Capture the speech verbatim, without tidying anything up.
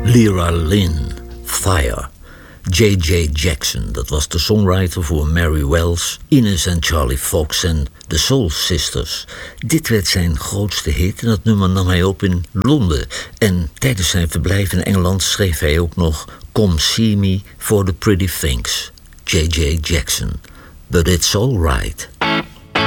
Lyra Lynn, Fire. J J Jackson, dat was de songwriter voor Mary Wells, Ines en Charlie Fox en The Soul Sisters. Dit werd zijn grootste hit en dat nummer nam hij op in Londen. En tijdens zijn verblijf in Engeland schreef hij ook nog Come See Me for the Pretty Things. J J Jackson. But it's all right.